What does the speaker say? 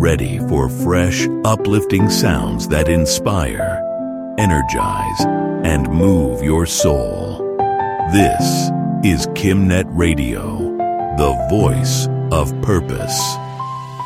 ready for fresh, uplifting sounds that inspire, energize, and move your soul. This is KimNet Radio, the voice of purpose.